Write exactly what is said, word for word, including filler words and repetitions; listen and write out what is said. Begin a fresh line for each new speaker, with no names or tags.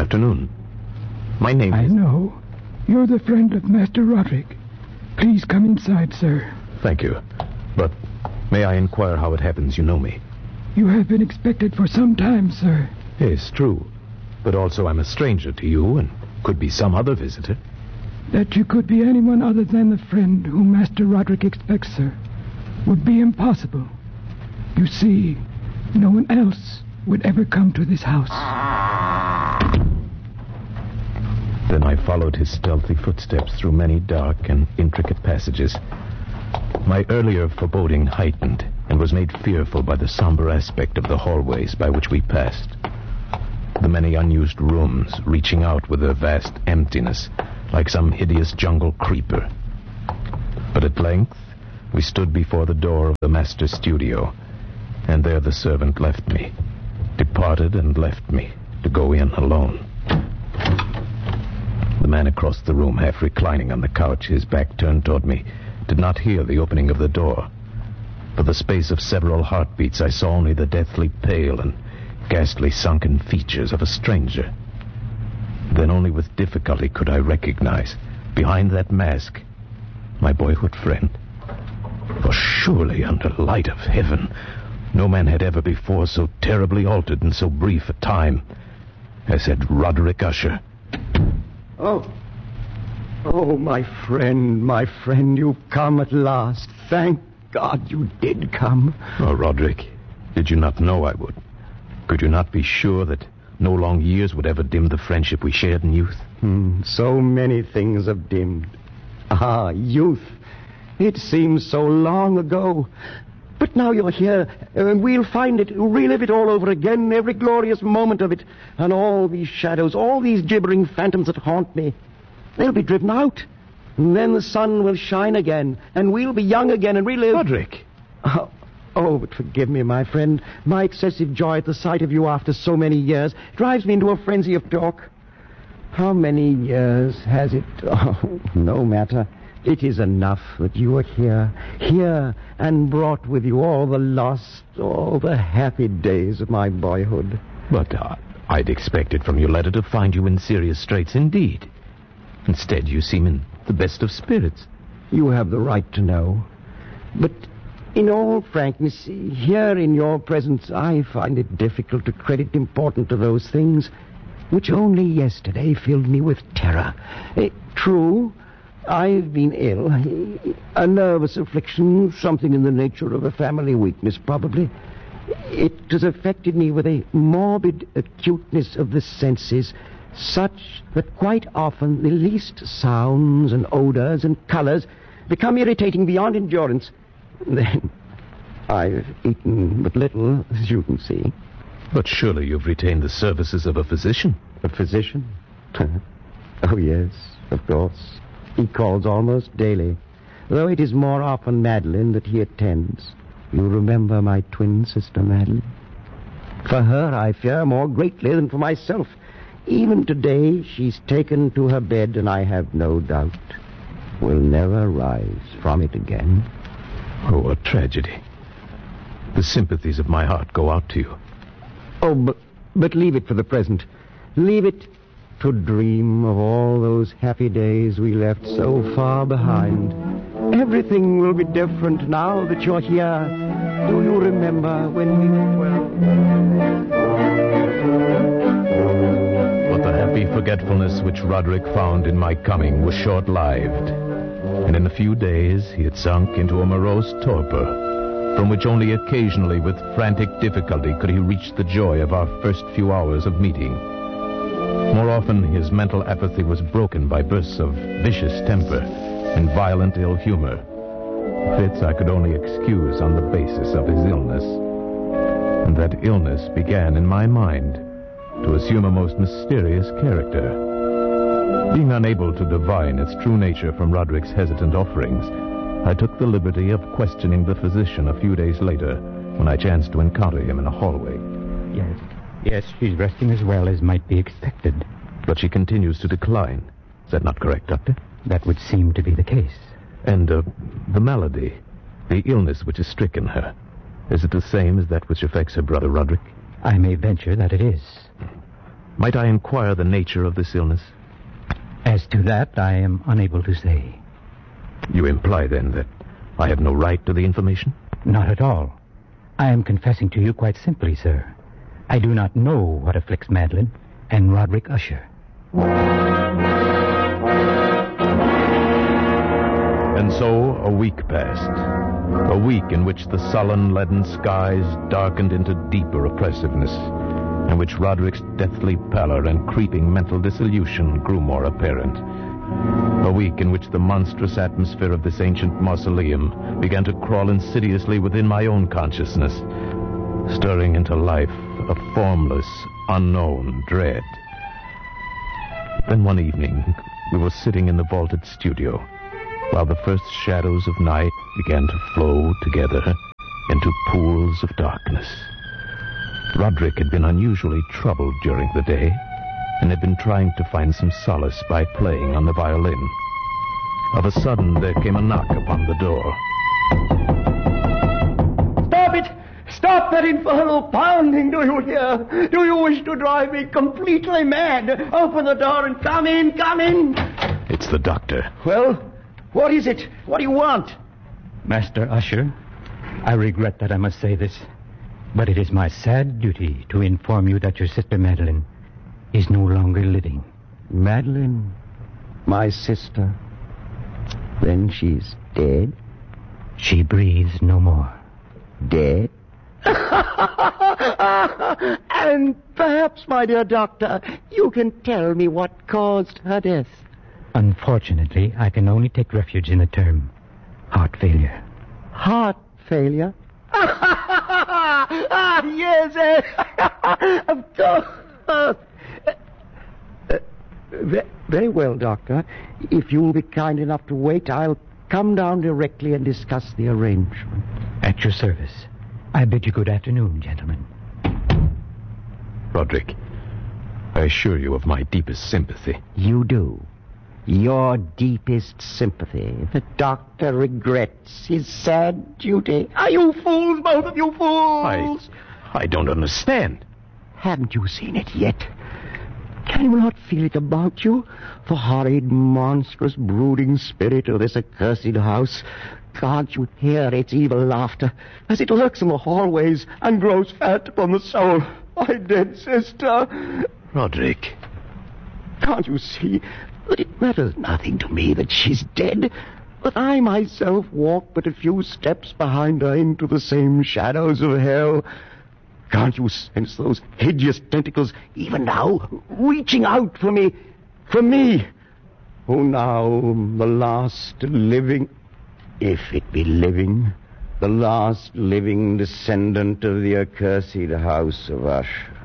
afternoon. My name
I
is...
I know. You're the friend of Master Roderick. Please come inside, sir.
Thank you. But may I inquire how it happens you know me?
You have been expected for some time, sir.
Yes, true. But also I'm a stranger to you and could be some other visitor.
That you could be anyone other than the friend whom Master Roderick expects, sir, would be impossible. You see, no one else would ever come to this house.
Then I followed his stealthy footsteps through many dark and intricate passages. My earlier foreboding heightened and was made fearful by the somber aspect of the hallways by which we passed. The many unused rooms reaching out with their vast emptiness like some hideous jungle creeper. But at length we stood before the door of the master's studio, and there the servant left me, departed and left me to go in alone. The man across the room, half reclining on the couch, his back turned toward me, did not hear the opening of the door. For the space of several heartbeats, I saw only the deathly pale and ghastly sunken features of a stranger. Then only with difficulty could I recognize, behind that mask, my boyhood friend. For surely, under light of heaven, no man had ever before so terribly altered in so brief a time as had Roderick Usher.
Oh, oh, my friend, my friend, you've come at last. Thank God you did come.
Oh, Roderick, did you not know I would? Could you not be sure that no long years would ever dim the friendship we shared in youth?
Hmm, so many things have dimmed. Ah, youth. It seems so long ago. But now you're here, and we'll find it, relive it all over again, every glorious moment of it. And all these shadows, all these gibbering phantoms that haunt me, they'll be driven out. And then the sun will shine again, and we'll be young again and relive...
Roderick!
Oh, oh, but forgive me, my friend. My excessive joy at the sight of you after so many years drives me into a frenzy of talk. How many years has it... Oh, no matter. It is enough that you are here, here, and brought with you all the lost, all the happy days of my boyhood.
But uh, I'd expected from your letter to find you in serious straits indeed. Instead, you seem in the best of spirits.
You have the right to know. But in all frankness, here in your presence, I find it difficult to credit importance to those things which only yesterday filled me with terror. Eh, true, I've been ill. A nervous affliction, something in the nature of a family weakness, probably. It has affected me with a morbid acuteness of the senses, such that quite often the least sounds and odors and colors become irritating beyond endurance. Then I've eaten but little, as you can see.
But surely you've retained the services of a physician.
A physician? Oh, yes, of course. He calls almost daily, though it is more often Madeline that he attends. You remember my twin sister, Madeline? For her, I fear more greatly than for myself. Even today, she's taken to her bed, and I have no doubt will never rise from it again.
Oh, a tragedy. The sympathies of my heart go out to you.
Oh, but, but leave it for the present. Leave it to dream of all those happy days we left so far behind. Everything will be different now that you're here. Do you remember when we were twelve?
But the happy forgetfulness which Roderick found in my coming was short-lived. And in a few days he had sunk into a morose torpor, from which only occasionally with frantic difficulty could he reach the joy of our first few hours of meeting. More often, his mental apathy was broken by bursts of vicious temper and violent ill humor. Fits I could only excuse on the basis of his illness. And that illness began in my mind to assume a most mysterious character. Being unable to divine its true nature from Roderick's hesitant offerings, I took the liberty of questioning the physician a few days later when I chanced to encounter him in a hallway.
Yes. Yes, she's resting as well as might be expected.
But she continues to decline. Is that not correct, Doctor?
That would seem to be the case.
And uh, the malady, the illness which has stricken her, is it the same as that which affects her brother Roderick?
I may venture that it is.
Might I inquire the nature of this illness?
As to that, I am unable to say.
You imply, then, that I have no right to the information?
Not at all. I am confessing to you quite simply, sir. I do not know what afflicts Madeline and Roderick Usher.
And so a week passed. A week in which the sullen, leaden skies darkened into deeper oppressiveness, in which Roderick's deathly pallor and creeping mental dissolution grew more apparent. A week in which the monstrous atmosphere of this ancient mausoleum began to crawl insidiously within my own consciousness, stirring into life a formless, unknown dread. Then one evening, we were sitting in the vaulted studio, while the first shadows of night began to flow together into pools of darkness. Roderick had been unusually troubled during the day, and had been trying to find some solace by playing on the violin. Of a sudden, there came a knock upon the door.
Stop it! Stop that infernal pounding, do you hear? Do you wish to drive me completely mad? Open the door and come in, come in!
It's the doctor.
Well, what is it? What do you want?
Master Usher, I regret that I must say this, but it is my sad duty to inform you that your sister Madeline is no longer living.
Madeline, my sister. Then she's dead?
She breathes no more.
Dead? And perhaps, my dear doctor, you can tell me what caused her death.
Unfortunately, I can only take refuge in the term heart failure.
Heart failure? Ah, yes, eh, of course. Uh, ve- very well, Doctor. If you'll be kind enough to wait, I'll come down directly and discuss the arrangement.
At your service. I bid you good afternoon, gentlemen.
Roderick, I assure you of my deepest sympathy.
You do. Your deepest sympathy. The doctor regrets his sad duty. Are you fools, both of you fools?
I, I don't understand.
Haven't you seen it yet? Can you not feel it about you? The horrid, monstrous, brooding spirit of this accursed house. Can't you hear its evil laughter as it lurks in the hallways and grows fat upon the soul? My dead sister.
Roderick.
Can't you see that it matters nothing to me that she's dead? That I myself walk but a few steps behind her into the same shadows of hell? Can't you sense those hideous tentacles even now reaching out for me? For me, who now the last living, if it be living, the last living descendant of the accursed house of Usher.